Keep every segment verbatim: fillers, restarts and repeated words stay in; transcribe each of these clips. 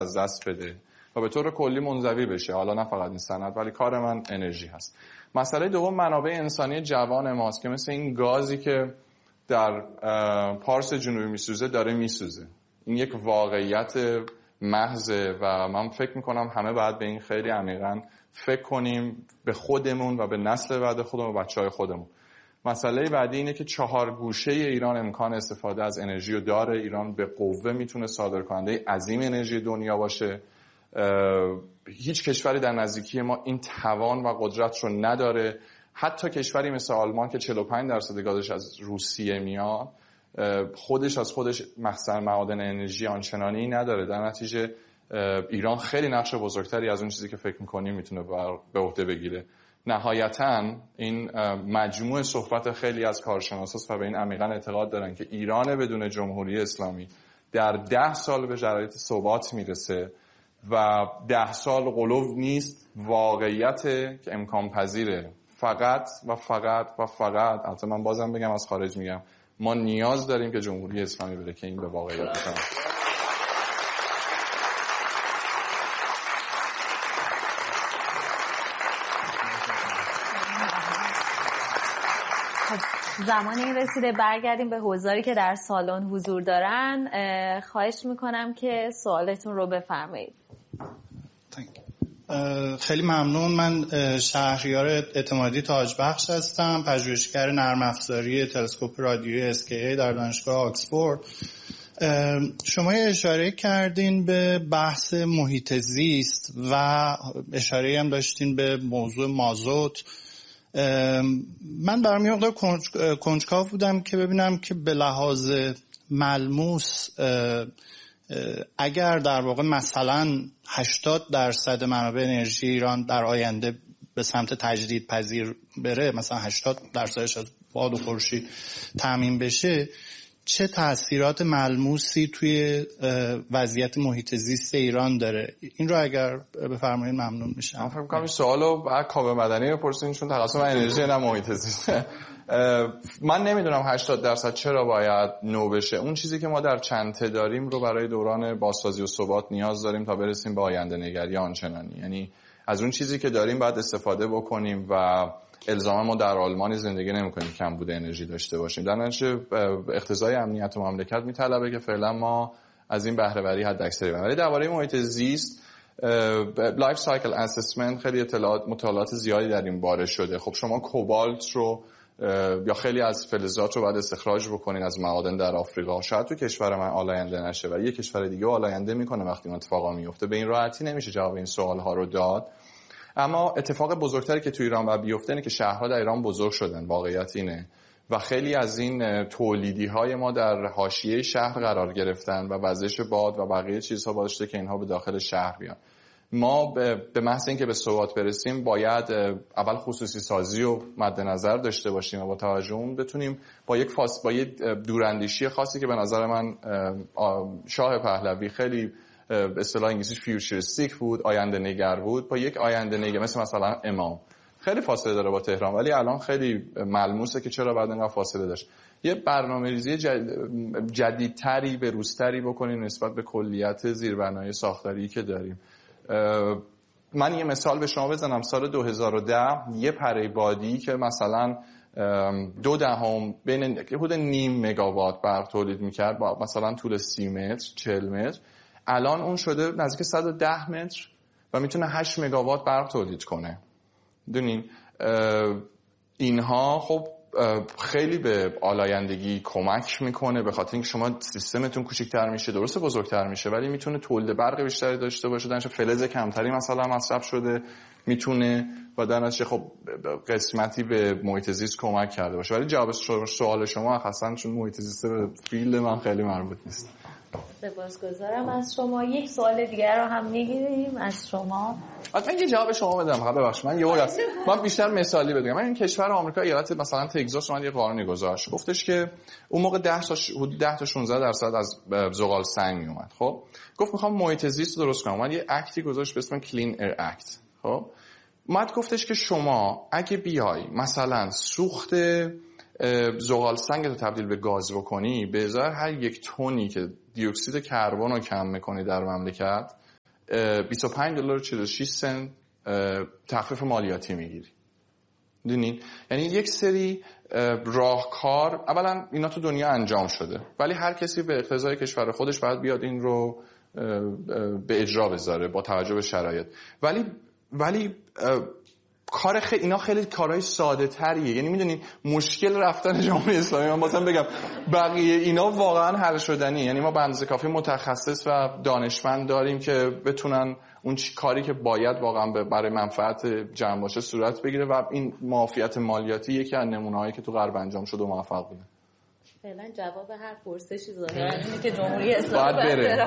از دست بده و به طور کلی منزوی بشه. حالا نه فقط این صنعت، ولی کار من انرژی هست. مسئله دوم منابع انسانی جوان ماست که مثل این گازی که در پارس جنوبی میسوزه داره میسوزه. این یک واقعیت محضه و من فکر میکنم همه باید به این خیلی عمیقاً فکر کنیم، به خودمون و به نسل بعد خودمون و بچهای خودمون. مسئله بعدی اینه که چهار گوشه ایران امکان استفاده از انرژی رو داره. ایران به قوه میتونه صادرکننده عظیم انرژی دنیا باشه. هیچ کشوری در نزدیکی ما این توان و قدرت رو نداره. حتی کشوری مثل آلمان که چهل و پنج درصد گازش از روسیه میاد، خودش از خودش مخزن معادن انرژی آنچنانی نداره. در نتیجه ایران خیلی نقش بزرگتری از اون چیزی که فکر میکنیم میتونه به عهده بگیره. نهایتاً این مجموع صحبت خیلی از کارشناساست و به این عمیقاً اعتقاد دارن که ایران بدون جمهوری اسلامی در ده سال به شرایط ثبات میرسه و ده سال غلو نیست، واقعیت که امکان پذیره. فقط و فقط و فقط، البته من بازم بگم از خارج میگم، ما نیاز داریم که جمهوری اسلامی بره که این به واقعیت بکنه. زمانی رسیده برگردیم به حضاری که در سالن حضور دارن. خواهش میکنم که سوالتون رو بفرمایید. خیلی ممنون. من شهریار اعتمادی تاجبخش هستم، پژوهشگر نرم افزاری تلسکوپ رادیویی اس کی ای در دانشگاه آکسفورد. شما اشاره کردین به بحث محیط زیست و اشاره هم داشتین به موضوع مازوت. من برام یه مقدار کنجکاو بودم که ببینم که به لحاظ ملموس اگر در واقع مثلا هشتاد درصد منابع انرژی ایران در آینده به سمت تجدید پذیر بره، مثلا هشتاد درصدش از باد و خورشید تامین بشه، چه تأثیرات ملموسی توی وضعیت محیط زیست ایران داره؟ این رو اگر بفرمایید ممنون میشم. من فکر می‌کنم این سوالو بعد کاوه مدنی بپرسین چون تخصص من انرژی نه محیط زیست. من نمیدونم هشتاد درصد چرا باید نو بشه. اون چیزی که ما در چنته داریم رو برای دوران بازسازی و ثبات نیاز داریم تا برسیم به آینده نگری آنچنانی. یعنی از اون چیزی که داریم باید استفاده بکنیم و الزاما ما در آلمان زندگی نمی‌کنیم کم بوده انرژی داشته باشیم. در نتیجه اقتضای امنیت و مملکت میطلبه که فعلا ما از این بهره وری حداکثری بکنیم. ولی درباره محیط زیست لایف سایکل اسسمنت خیلی اطلاعات مطالعات زیادی در این باره شده. خب شما کوبالت رو یا خیلی از فلزات رو باید استخراج بکنین از معادن در آفریقا. شاید تو کشور من آلاینده نشه ولی یک کشور دیگه آلاینده میکنه وقتی این اتفاقا میفته. به این راحتی نمیشه جواب این سوال‌ها رو داد. اما اتفاق بزرگتری که تو ایران باید بیفته اینه که شهرها در ایران بزرگ شدن، واقعیت اینه، و خیلی از این تولیدی‌های ما در حاشیه شهر قرار گرفتن و وزش باد و بقیه چیزها باعث شده که اینها به داخل شهر بیان. ما به محض اینکه به ثبات برسیم باید اول خصوصی سازی رو مد نظر داشته باشیم و با توجه اون بتونیم با یک فاس با یک دوراندیشی خاصی که به نظر من شاه پهلوی خیلی به اصطلاح انگلیسیش فیوچریستیک بود، آینده نگر بود، با یک آینده نگر مثل مثلا امام خیلی فاصله داره با تهران ولی الان خیلی ملموسه که چرا بعد اینقدر فاصله داشت. یه برنامه‌ریزی جدیدتری به روزتری بکنیم نسبت به کلیت زیربنای ساختاری که داریم. من یه مثال به شما بزنم. سال دو هزار و ده یه پره بادی که مثلا دو دهم بین حدود نیم مگاوات برق تولید میکرد با مثلا طول سی متر چهل متر، الان اون شده نزدیک صد و ده متر و میتونه هشت مگاوات برق تولید کنه. دونین اینها خب خیلی به آلایندگی کمک میکنه به خاطر اینکه شما سیستمتون کوچیک‌تر میشه، درسته بزرگتر میشه ولی میتونه تولید برق بیشتری داشته باشه، درنچه فلز کمتری مثلا مصرف شده میتونه و در نتیجه خب قسمتی به محیط زیست کمک کرده باشه. ولی جواب سوال شما اصلا چون محیط زیست به فیلد من خیلی مربوط نیست. سپاسگزارم از شما. یک سوال دیگر رو هم میگیریم از شما. حتما یه جواب شما بدم. خب ببخشید من یه وقت من بیشتر مثالی بدم. من این کشور آمریکا ایالت مثلا تگزاس اومد یه قانونی گذاشت، گفتش که اون موقع ده تا حدود ده تا شانزده درصد از زغال سنگ می اومد. خب گفت میخوام محیط زیست درست کنم. من یه اکتی گذاشت به اسم کلین ایر اکت. خب اومد گفتش که شما اگه بیای مثلا سوخت زغال سنگ رو تبدیل به گاز بکنی، به ازای هر یک تونی که دی اکسید کربن رو کم میکنی در مملکت بیست و پنج دلار و چهل و شش سنت تخفیف مالیاتی میگیری. میدونین یعنی یک سری راهکار اولا اینا تو دنیا انجام شده، ولی هر کسی به اقتضای کشور خودش باید بیاد این رو به اجرا بذاره با توجه به شرایط. ولی ولی کار خیلی اینا خیلی کارهای ساده تریه. یعنی میدونین مشکل رفتن جمهوری اسلامی، من مثلا بگم بقیه اینا واقعا حل شدنی. یعنی ما به اندازه کافی متخصص و دانشمند داریم که بتونن اون کاری که باید واقعا برای منفعت جمع باشه صورت بگیره و این معافیت مالیاتی یکی از نمونه‌هایی که تو غرب انجام شده و موفق بوده. فعلا جواب هر پرسشی ظاهرا اینه که جمهوری اسلامی باید بره.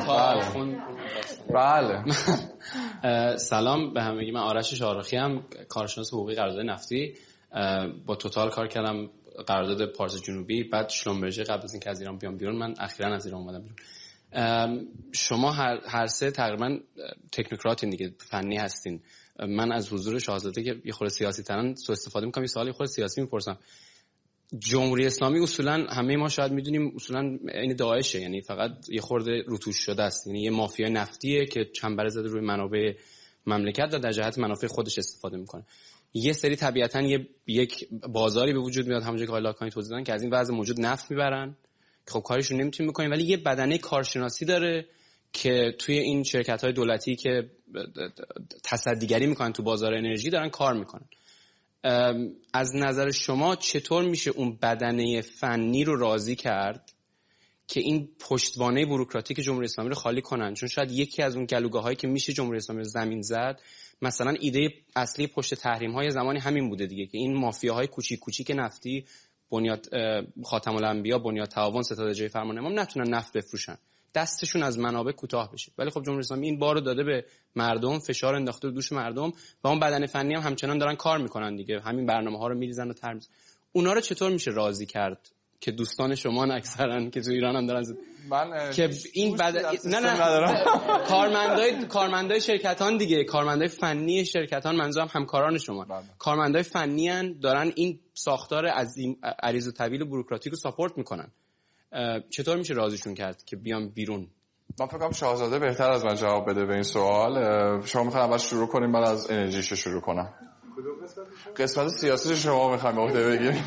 بله. بله. سلام به همگی، من آرش شارخی ام، کارشناس حقوقی قرارداد نفتی. با توتال کار کردم قرارداد پارس جنوبی، بعد شلومبرژ. قبل از اینکه از ایران بیام بیرون، من اخیراً از ایران اومدم بیرون. شما هر هر سه تقریبا تکنوکراتین دیگه، فنی هستین. من از حضور شاهزاده که یه خورده سیاسی ترن سوء استفاده می‌کنم، یه سوالی خورده سیاسی می‌پرسم. جمهوری اسلامی اصولا همه ما شاید میدونیم اصولا این داعشه، یعنی فقط یه خورده روتوش شده است، یعنی یه مافیای نفتیه که چنبره زده روی منابع مملکت و در جهت منافع خودش استفاده میکنه. یه سری طبیعتاً یه یک بازاری به وجود میاد، همونجوری که آقای لاکانی توضیح دادن، که از این وضع موجود نفت میبرن که خب کارشون نمیتونیم بکنیم، ولی یه بدنه کارشناسی داره که توی این شرکت‌های دولتی که تصدیگری میکنن تو بازار انرژی دارن کار میکنن. از نظر شما چطور میشه اون بدنه فنی رو راضی کرد که این پشتوانه بوروکراتیک جمهوری اسلامی رو خالی کنن؟ چون شاید یکی از اون گلوگاهایی که میشه جمهوری اسلامی رو زمین زد، مثلا ایده اصلی پشت تحریم‌های زمانی همین بوده دیگه، که این مافیاهای کوچیک کوچیک نفتی، بنیاد خاتم الانبیا، بنیاد تعاون، ستاد جای فرمان امام، نتونن نفت بفروشن، دستشون از منابع کوتاه بشه. ولی خب جمهوری اسلامی این بارو داده به مردم، فشار انداخته رو دوش مردم و اون بدن فنی هم همچنان دارن کار میکنن دیگه، همین برنامه‌ها رو میریزن و ترمیز. اونا رو چطور میشه راضی کرد که دوستان شما اکثرا که تو ایران هم دارن زد... من که این بد... نه نه کارمندای کارمندای شرکتان دیگه، کارمندای فنی شرکتان، منظورم همکاران شما، کارمندای فنی ان دارن این ساختار عظیم عریض و طویل بوروکراتیک رو ساپورت میکنن. چطور میشه راضیشون کرد که بیان بیرون؟ من فکر کنم شاهزاده بهتر از من جواب بده به این سوال. شما میخواید اول شروع کنیم بعد از انرژیش شروع کنم؟ قسمت سیاسی شما میخوایم عهده بگیریم.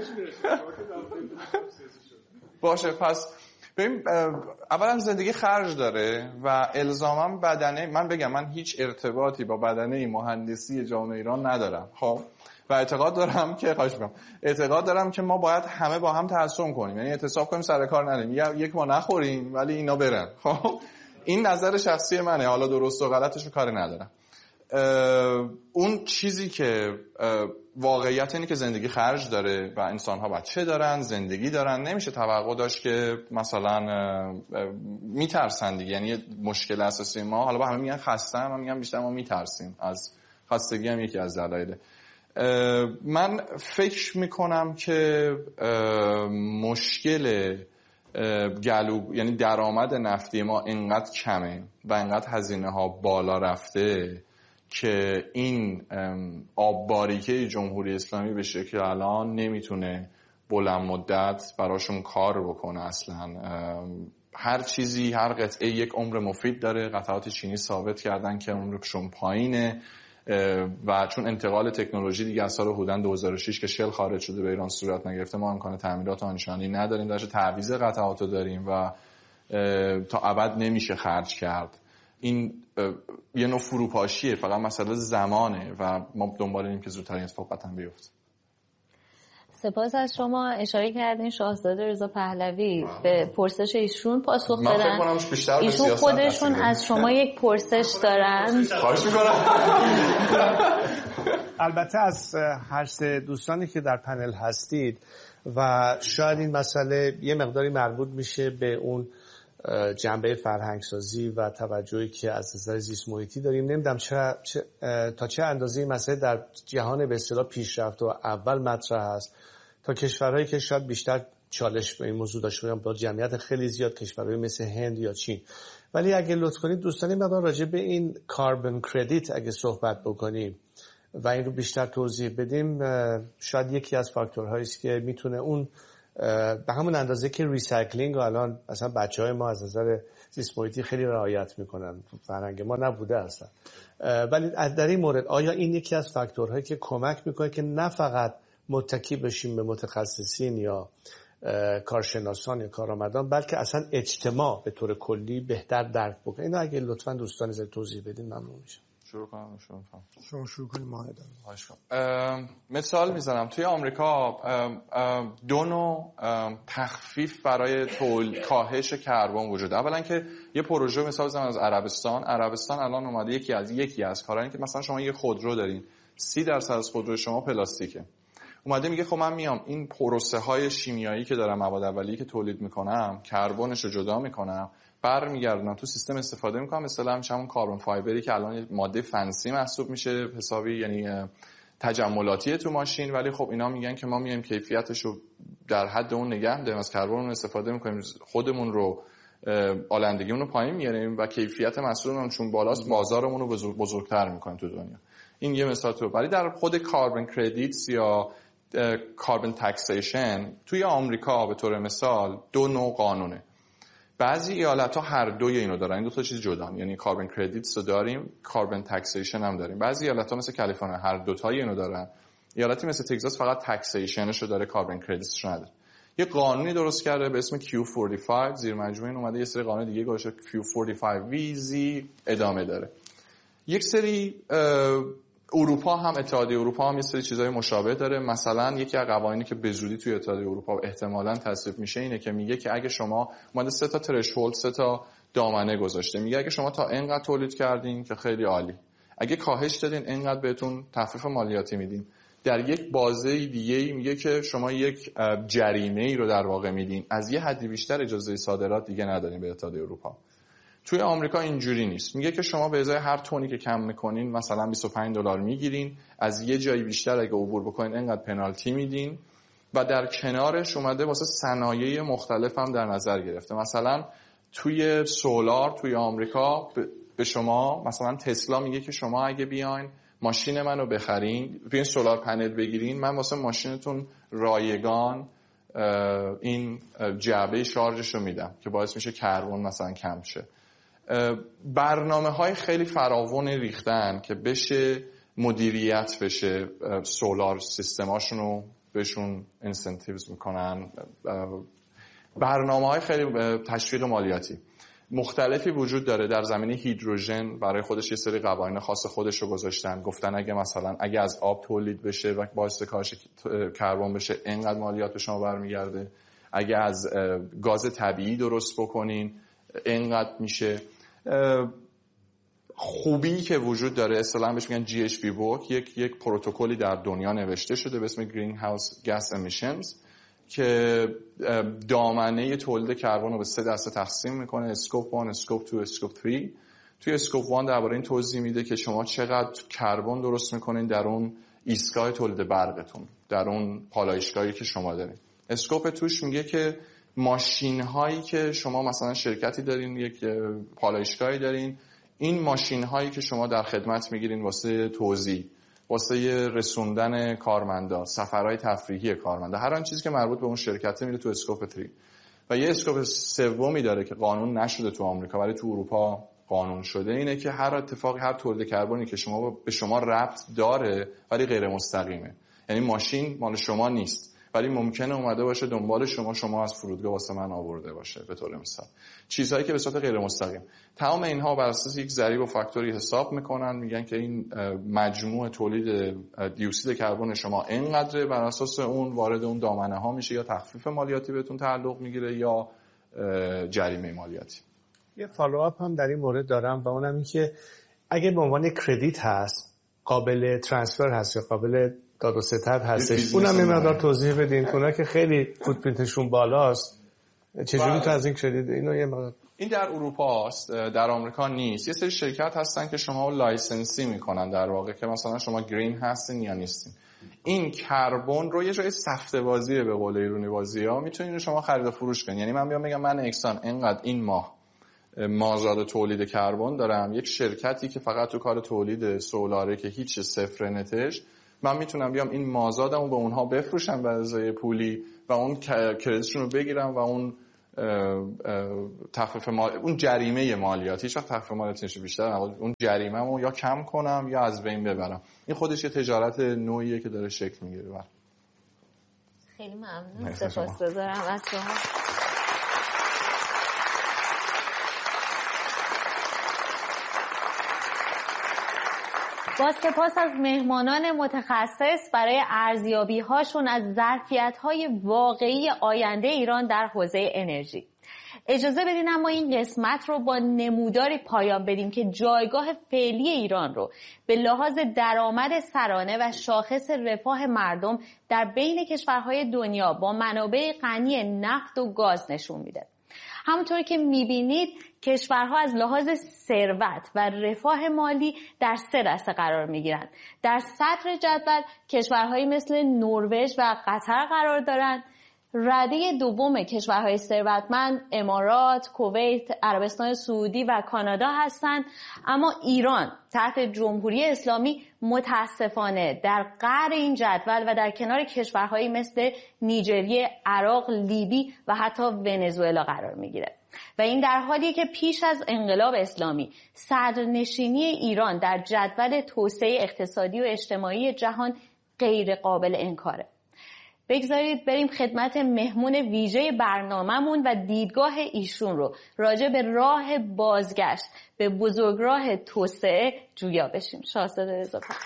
باشه، پس ببین، اولا زندگی خرج داره و الزاما بدنه، من بگم من هیچ ارتباطی با بدنه مهندسی جامعه ایران ندارم، خب، و اعتقاد دارم که خواهش می‌کنم اعتقاد دارم که ما باید همه با هم تحصن کنیم، یعنی احتساب کنیم سر کار نریم، یک ما نخوریم ولی اینا برن. خب این نظر شخصی منه، حالا درست و غلطش رو کاری ندارم. اون چیزی که واقعیت اینه که زندگی خرج داره و انسان‌ها بچه دارن، زندگی دارن، نمیشه توقع داشت که مثلا میترسن دیگه. یعنی مشکل اساسی ما، حالا با همه میگن خستم، من میگم بیشتر ما میترسیم از خستگی، هم یکی از دلایله. من فکر میکنم که مشکل گلو، یعنی درآمد نفتی ما اینقدر کمه و اینقدر هزینه ها بالا رفته که این آب باریکه جمهوری اسلامی به شکل الان نمیتونه بلند مدت براشون کار بکنه اصلا. هر چیزی، هر قطعه یک عمر مفید داره. قطعات چینی ثابت کردن که عمرشون پایینه و چون انتقال تکنولوژی دیگه از سال حدوداً دو هزار و شش که شل خارج شده به ایران صورت نگرفته، ما امکان تعمیرات آنچنانی نداریم، در تعویض قطعات داریم و تا ابد نمیشه خرج کرد. این یه نوع فروپاشیه، فقط مسئله زمانه و ما دنبال اینیم که زودتر این اتفاق قطعاً بیفته. سپاس از شما. اشاره کردین شاهزاده رضا پهلوی به پرسش ایشون پاسخ بدن. ایشون خودشون از شما یک پرسش دارن. خواهش میکنم. البته از هر سه دوستانی که در پنل هستید و شاید این مسئله یه مقداری مربوط میشه به اون جنبه فرهنگسازی و توجهی که از نظر زیست محیطی داریم. نمیدونم چرا چه، تا چه اندازه این مسئله در جهان به اصطلاح پیشرفته و اول مطرح است تا کشورهایی که شاید بیشتر چالش به این موضوع داشته باشن، با جمعیت خیلی زیاد، کشورهای مثل هند یا چین. ولی اگه لطف کنید دوستان مقدار راجع به این کاربن کردیت اگه صحبت بکنیم و این رو بیشتر توضیح بدیم، شاید یکی از فاکتورهایی است که میتونه اون به همون اندازه که ریسایکلینگ و الان مثلا بچهای ما از نظر زیست محیطی خیلی رعایت میکنن، فرهنگ ما نبوده اصلا. ولی در این مورد آیا این یکی از فاکتورهایی که کمک میکنه که نه فقط متکی بشیم به متخصصین یا کارشناسان یا کارآمدان، بلکه اصلا اجتماع به طور کلی بهتر درک بکنه؟ اینو اگه لطفاً دوستان از توضیح بدین ممنون میشم. شروع کنم شروع کنم شروع شروع کنیم ماهدان. مثال میزنم توی آمریکا دو نوع تخفیف برای تول کاهش کربن وجود. اولا که یه پروژه مثال بزنم از عربستان. عربستان الان اومده یکی از یکی از کارهایی که مثلا شما یه خودرو دارین، سی درصد از خودرو شما پلاستیکه. اومده میگه خب من میام این پروسه های شیمیایی که دارم، مواد اولیه که تولید میکنم، کربنش رو جدا میکنم، برمیگردونم تو سیستم استفاده میکنم، مثلا همش همون کاربن فایبری که الان ماده فنسی محسوب میشه حسابی، یعنی تجملاتی تو ماشین، ولی خب اینا میگن که ما میایم کیفیتش رو در حد اون نگه داریم، از کربن استفاده میکنیم، خودمون رو آلندگیمون رو پایین میاریم و کیفیت محصولمون چون بالاست بازارمون رو بزرگ بزرگتر میکنیم تو دنیا. این یه مثال تو. ولی در خود کاربن کردیتس یا کاربن تکسیشن توی آمریکا به طور مثال دو نوع قانونه. بعضی ایالت‌ها هر دوی اینو دارن، این دو تا چیز جدا، یعنی کاربن کردیتس رو داریم، کاربن تکسیشن هم داریم. بعضی ایالت‌ها مثل کالیفرنیا هر دو تایی اینو دارن. ایالتی مثل تگزاس فقط تکسیشنش رو داره، کاربن کردیتس رو نداره. یه قانونی درست کرده به اسم کیو چهل و پنج، زیر مجموعه این اومده یه سری قانون دیگه گذاشته کیو چهل و پنج ویزی ادامه داره. یک سری اروپا هم اتحادیه اروپا هم یه سری چیزای مشابه داره. مثلا یکی از قوانینی که به زودی توی اتحادیه اروپا احتمالاً تصویب میشه اینه که میگه که اگه شما اومده سه تا ترشولد، سه تا دامنه گذاشته، میگه اگه شما تا اینقدر تولید کردین که خیلی عالی، اگه کاهش دادین اینقدر بهتون تخفیف مالیاتی میدیم. در یک بازه دیگه میگه که شما یک جریمه ای رو در واقع میدین، از یه حدی بیشتر اجازه صادرات دیگه ندارین به اتحادیه اروپا. توی آمریکا اینجوری نیست، میگه که شما به ازای هر تونی که کم میکنین مثلا بیست و پنج دلار میگیرین، از یه جایی بیشتر اگه عبور بکنین اینقدر پنالتی میدین. و در کنارش اومده واسه صنایع مختلف هم در نظر گرفته. مثلا توی سولار توی آمریکا به شما مثلا تسلا میگه که شما اگه بیاین ماشین منو بخرین، بیاین سولار پنل بگیرین، من واسه ماشینتون رایگان این جعبه شارژش رو میدم که باعث میشه کربن مثلا کم شه. برنامه های خیلی فراوان ریختن که بشه مدیریت بشه سولار سیستماشون رو بهشون انسنتیوز میکنن. برنامه های خیلی تشویق مالیاتی مختلفی وجود داره. در زمینه هیدروژن برای خودش یه سری قوانین خاص خودش رو گذاشتن، گفتن اگه مثلا اگه از آب تولید بشه و باعث کاهش کربن بشه اینقدر مالیات به شما برمیگرده، اگه از گاز طبیعی درست بکنین اینقدر میشه. خوبی که وجود داره اصطلاحاً بهش میگن جی اچ پی بوک، یک یک پروتکلی در دنیا نوشته شده به اسم گرین هاوس گاز امیشنز که دامنه تولید کربن رو به سه دسته تقسیم میکنه، اسکوپ یک، اسکوپ دو، اسکوپ سه. توی اسکوپ یک درباره این توضیح میده که شما چقدر کربن درست میکنین در اون ایستگاه تولید برقتون، در اون پالایشگاهی که شما دارین. اسکوپ توش میگه که ماشین هایی که شما مثلا شرکتی دارین، یک پالایشگاهی دارین، این ماشین هایی که شما در خدمت میگیرین واسه توزیع، واسه رسوندن کارمندا، سفرهای تفریحی کارمندا، هر آن چیزی که مربوط به اون شرکته میره تو اسکوپ سه. و یه اسکوپ سومی داره که قانون نشده تو آمریکا ولی تو اروپا قانون شده، اینه که هر اتفاقی، هر تولید کربنی که شما به شما ربط داره ولی غیر مستقیمه، یعنی ماشین مال شما نیست ولی ممکنه اومده باشه دنبال شما، شما از فرودگاه واسه من آورده باشه به طور مثال، چیزهایی که به صورت غیر مستقیم. تمام اینها بر اساس یک ضریب و فاکتوری حساب میکنن، میگن که این مجموع تولید دیوکسید کربن شما اینقدره، بر اساس اون وارد اون دامنه ها میشه، یا تخفیف مالیاتی بهتون تعلق میگیره یا جریمه مالیاتی. یه فالوآپ هم در این مورد دارم و اونم این که اگه به عنوان کردیت هست، قابل ترانسفر هست یا قابل داد و ستد هستش، اونم یه مقدار توضیح بدین. اونا که خیلی فوتپرینتشون بالاست، چجوری تو از این کردیت اینو یه مقدار. این در اروپا است، در آمریکا نیست. یه سری شرکت هستن که شما لایسنسی میکنن در واقع که مثلا شما گرین هستین یا نیستین. این کربن رو یه جای سفته بازیه به قول ایرونی بازی‌ها، میتونین شما خرید و فروش کنین. یعنی من بیام بگم من اکسان اینقدر این ماه مازاد تولید کربن دارم، یک شرکتی که فقط تو کار تولید سولاره که هیچ صفر نتش، من میتونم بیام این مازادمو به اونها بفروشم به ازای پولی و اون کردیتشون رو بگیرم و اون تخفیف مال اون جریمه مالیاتی، هیچ وقت تخفیف مالیاتی نشه بیشتر، اون جریمه‌مو یا کم کنم یا از بین ببرم. این خودش یه تجارت نوعیه که داره شکل میگیره. بله خیلی ممنون، سپاسگزارم از شما. با سپاس از مهمانان متخصص برای ارزیابی هاشون از ظرفیت های واقعی آینده ایران در حوزه انرژی. اجازه بدین اما این قسمت رو با نموداری پایان بدیم که جایگاه فعلی ایران رو به لحاظ درآمد سرانه و شاخص رفاه مردم در بین کشورهای دنیا با منابع غنی نفت و گاز نشون میده. همونطور که میبینید کشورها از لحاظ ثروت و رفاه مالی در سه دسته قرار میگیرند. در صدر جدول کشورهایی مثل نروژ و قطر قرار دارند. رده دوم کشورهای ثروتمند امارات، کویت، عربستان سعودی و کانادا هستند، اما ایران تحت جمهوری اسلامی متاسفانه در قعر این جدول و در کنار کشورهایی مثل نیجریه، عراق، لیبی و حتی ونزوئلا قرار میگیره. و این در حالیه که پیش از انقلاب اسلامی صدرنشینی ایران در جدول توسعه اقتصادی و اجتماعی جهان غیر قابل انکاره. بگذارید بریم خدمت مهمون ویژه برنامه‌مون و دیدگاه ایشون رو راجع به راه بازگشت به بزرگراه توسعه جویا بشیم. شاهزاده رضا پهلوی.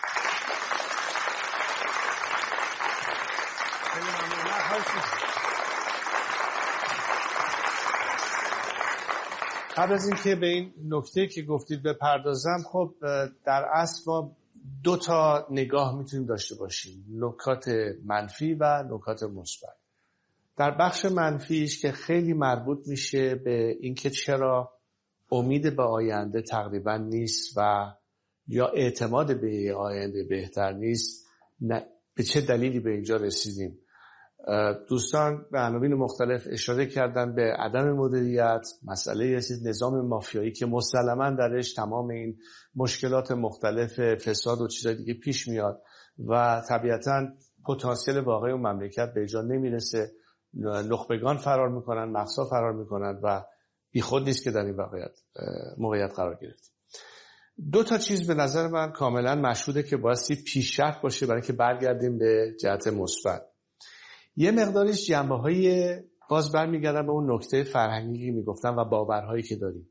قبل از اینکه به این نکته که گفتید بپردازم، خب در اصل ما دو تا نگاه میتونیم داشته باشیم، نکات منفی و نکات مثبت. در بخش منفیش که خیلی مربوط میشه به اینکه چرا امید به آینده تقریبا نیست و یا اعتماد به آینده بهتر نیست، به چه دلیلی به اینجا رسیدیم. دوستان به عناوین مختلف اشاره کردن به عدم مدیریت، مسئله نظام مافیایی که مسلماً درش تمام این مشکلات مختلف فساد و چیزای دیگه پیش میاد و طبیعتاً پتانسیل واقعی اون مملکت به جا نمیرسه، نخبگان فرار میکنن، مقصا فرار میکنن و بیخود نیست که در این واقعیت موقعیت قرار گرفت. دو تا چیز به نظر من کاملاً مشهوده که بایستی پیش شرط باشه برای که برگردیم به جهت مثبت. یه مقدارش جنبه‌های باز برمیگردن به اون نکته فرهنگی که میگفتم و باورهایی که داریم.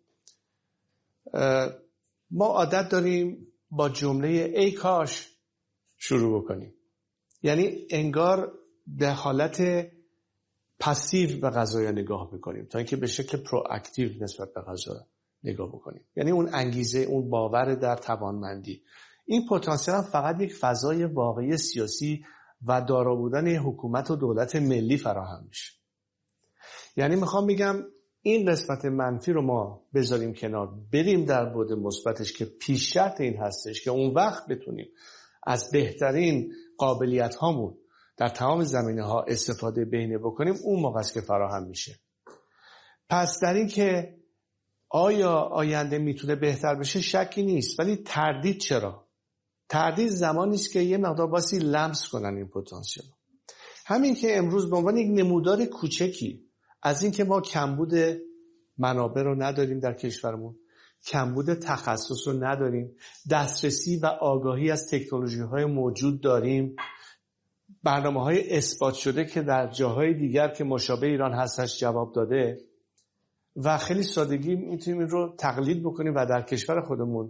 ما عادت داریم با جمله ای کاش شروع بکنیم، یعنی انگار به حالت پاسیو به قضایا نگاه میکنیم تا اینکه به شکل پرواکتیو نسبت به قضا نگاه بکنیم، یعنی اون انگیزه، اون باور در توانمندی. این پتانسیل هم فقط یک فضای واقعی سیاسی و دارا بودن حکومت و دولت ملی فراهم میشه. یعنی میخوام بگم این قسمت منفی رو ما بذاریم کنار، بریم در بعد مثبتش که پیش شرط این هستش که اون وقت بتونیم از بهترین قابلیت هامون در تمام زمینه ها استفاده بهینه بکنیم. اون موقع است که فراهم میشه. پس در این که آیا آینده میتونه بهتر بشه شکی نیست، ولی تردید چرا؟ تردید زمانی است که یه مقدار باسی لمس کنن این پتانسیل. همین که امروز به عنوان یک نمودار کوچکی از این که ما کمبود منابع رو نداریم در کشورمون، کمبود تخصص رو نداریم، دسترسی و آگاهی از تکنولوژی‌های موجود داریم، برنامه‌های اثبات شده که در جاهای دیگر که مشابه ایران هستش جواب داده و خیلی سادگی میتونیم این رو تقلید بکنیم و در کشور خودمون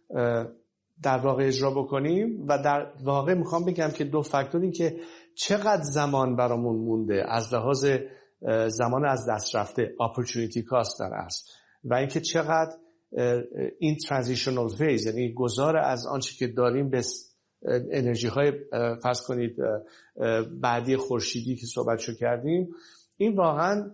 در واقع اجرا بکنیم. و در واقع میخوام بگم که دو فاکتور این که چقدر زمان برامون مونده از لحاظ زمان از دست رفته، opportunity cost در اصل، و اینکه چقدر این transitional phase، یعنی گذار از آنچه که داریم به انرژی های فرض کنید بعدی خورشیدی که صحبتشو کردیم، این واقعا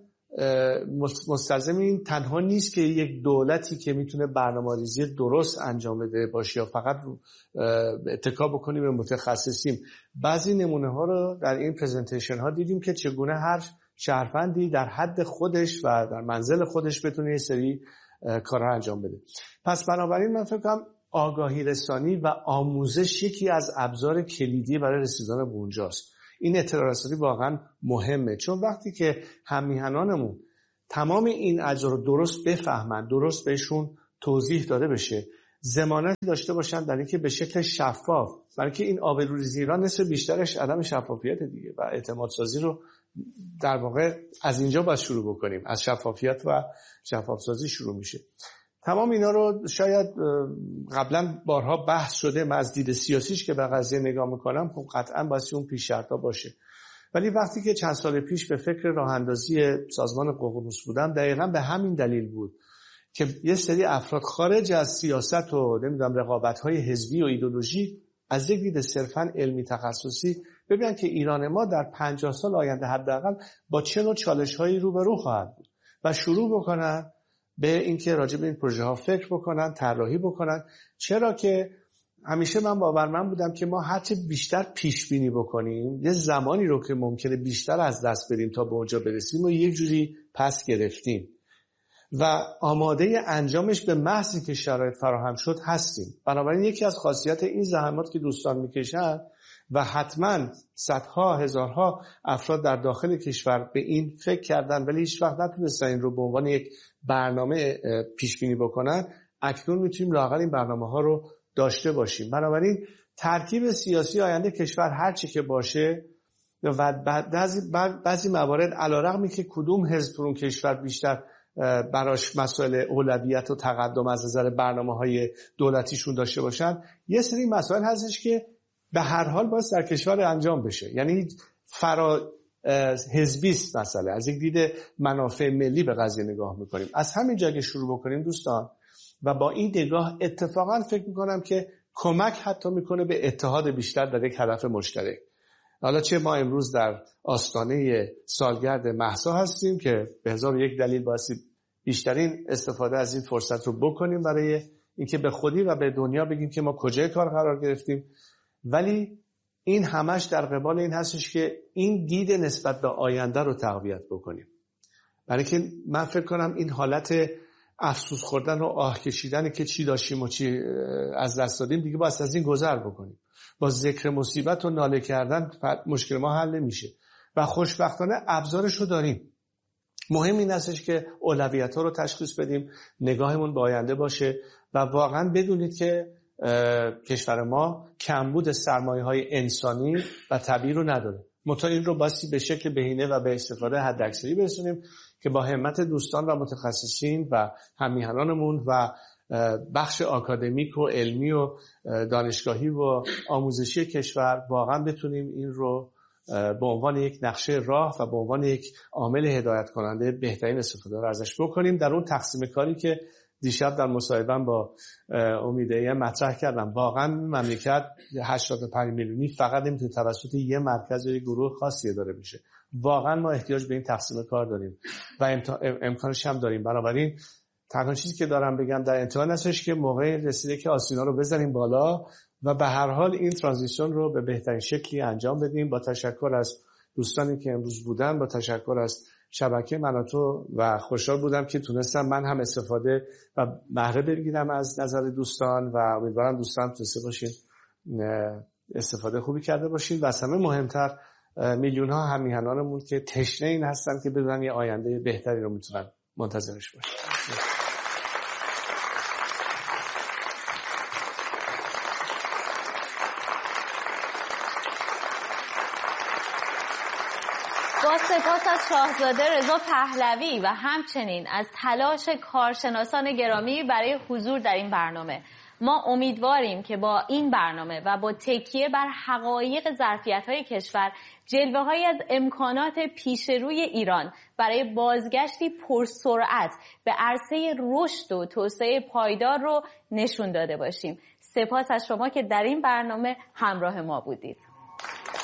مستلزم این تنها نیست که یک دولتی که میتونه برنامه‌ریزی درست انجام بده باشه یا فقط اتکا بکنیم به متخصصیم. بعضی نمونه ها رو در این پرزنتیشن ها دیدیم که چگونه هر شهروندی در حد خودش و در منزل خودش بتونه یه سری کارها انجام بده. پس بنابراین من فکر کنم آگاهی رسانی و آموزش یکی از ابزار کلیدی برای رسیدن به اونجاست. این اطلاع رسانی واقعا مهمه، چون وقتی که هم میهنانمون تمام این اجزا رو درست بفهمن، درست بهشون توضیح داده بشه، ضمانتی داشته باشن در اینکه به شکل شفاف، برای که این آبروریزی ایران نصف بیشترش عدم شفافیت دیگه و اعتماد سازی رو در واقع از اینجا باید شروع بکنیم، از شفافیت و شفاف سازی شروع میشه. تمام اینا رو شاید قبلا بارها بحث شده، من از دید سیاسیش که به قضیه نگاه میکنم خب قطعا باید اون پیش شرطا باشه، ولی وقتی که چند سال پیش به فکر راه اندازی سازمان ققنوس بودم دقیقاً به همین دلیل بود که یه سری افراد خارج از سیاست و نمیدونم رقابت‌های حزبی و ایدئولوژی از یک دید صرفاً علمی تخصصی ببینن که ایران ما در پنجاه سال آینده حداقل با چه نوع چالش‌هایی روبرو خواهد بود و شروع بکنن به اینکه راجع به این پروژه ها فکر بکنن، طراحی بکنن. چرا که همیشه من باورمند بودم که ما هرچه بیشتر پیش بینی بکنیم یه زمانی رو که ممکنه بیشتر از دست بدیم تا به اونجا برسیم و یک جوری پس گرفتیم و آماده انجامش به محضی که شرایط فراهم شد هستیم. بنابراین یکی از خاصیت این زحمات که دوستان میکشن و حتما صدها هزارها افراد در داخل کشور به این فکر کردن ولی هیچ وقت نتونستن این رو به عنوان یک برنامه پیش بینی بکنن، اکنون میتونیم لااقل این برنامه ها رو داشته باشیم. بنابراین ترکیب سیاسی آینده کشور هر چی که باشه و بعضی بعضی موارد علیرغمی که کدوم حزب تو اون کشور بیشتر براش مسائل اولویت و تقدم از نظر برنامه‌های دولتیشون داشته باشن، یه سری مسائل هستش که به هر حال باید در کشور انجام بشه. یعنی فرا حزبیست مسئله، از یک دید منافع ملی به قضیه نگاه میکنیم. از همین جا که شروع بکنیم دوستان و با این نگاه اتفاقا فکر میکنم که کمک حتی میکنه به اتحاد بیشتر در یک هدف مشترک. حالا چه ما امروز در آستانه سالگرد مهسا هستیم که به هزار و یک دلیل بایستی بیشترین استفاده از این فرصت رو بکنیم برای اینکه به خودی و به دنیا بگیم که ما کجای کار قرار گرفتیم، ولی این همش در قبال این هستش که این دید نسبت به آینده رو تقویت بکنیم. برای که من فکر کنم این حالت افسوس خوردن و آه کشیدن که چی داشتیم و چی از دست دادیم دیگه باید از این گذر بکنیم. با ذکر مصیبت و ناله کردن مشکل ما حل نمیشه و خوشبختانه ابزارش رو داریم. مهم این هستش که اولویت‌ها رو تشخیص بدیم، نگاهمون به آینده باشه و واقعا بدونید که کشور ما کمبود سرمایه‌های انسانی و طبیعی رو نداره. منتها این رو بایستی به شکل بهینه و به استفاده حداکثری برسونیم که با همت دوستان و متخصصین و هم‌میهنانمون و بخش آکادمیک و علمی و دانشگاهی و آموزشی کشور واقعا بتونیم این رو به عنوان یک نقشه راه و به عنوان یک عامل هدایت کننده بهترین استفاده رو ازش بکنیم. در اون تقسیم کاری که دیشب در مصاحبه‌ام با امیدعلی مطرح کردم، واقعا مملکت هشتاد و پنج میلیونی فقط نمیتونه توسط یه مرکز یا یه گروه خاصی اداره بشه. واقعا ما احتیاج به این تقسیم کار داریم و امکانش هم داریم. بنابراین تنها چیزی که دارم بگم در انتها هستش که موقع رسیده که آسینا رو بزنیم بالا و به هر حال این ترانزیشن رو به بهترین شکلی انجام بدیم. با تشکر از دوستانی که امروز بودن، با تشکر از شبکه مناتو و خوشحال بودم که تونستم من هم استفاده و بهره بگیرم از نظر دوستان و امیدوارم دوستان تونسته باشین استفاده خوبی کرده باشین و از همه مهمتر میلیون ها هم‌میهنانمون که تشنه این هستن که بدونن یه آینده بهتری رو میتونن منتظرش باشن. با سپاس از شاهزاده رضا پهلوی و همچنین از تلاش کارشناسان گرامی برای حضور در این برنامه، ما امیدواریم که با این برنامه و با تکیه بر حقایق ظرفیت‌های کشور جلوه‌هایی از امکانات پیش روی ایران برای بازگشتی پرسرعت به عرصه رشد و توسعه پایدار رو نشون داده باشیم. سپاس از شما که در این برنامه همراه ما بودید.